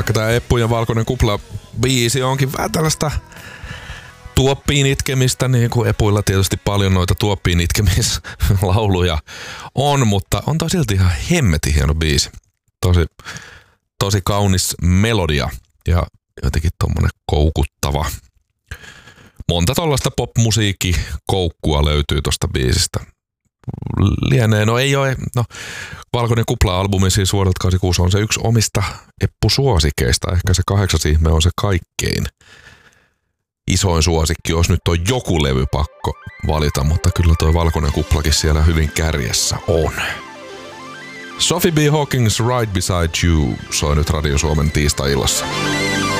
vaikka tää Eppu ja Valkoinen kupla biisi onkin vähän tällaista tuoppiin itkemistä, niin kuin Epuilla tietysti paljon noita tuoppiin itkemislauluja on, mutta on toi silti ihan hemmetin hieno biisi. Tosi kaunis melodia ja jotenkin tommonen koukuttava. Monta tollaista pop-musiikkikoukkua löytyy tosta biisistä. Lienee, Valkoinen kupla-albumi siis vuodelta 86 on se yksi omista Eppu-suosikeista. Ehkä se 8 ihme on se kaikkein isoin suosikki, jos nyt on joku levy pakko valita, mutta kyllä toi Valkoinen kuplakin siellä hyvin kärjessä on. Sophie B. Hawkins Right Beside You soi nyt Radio Suomen tiistai-illassa.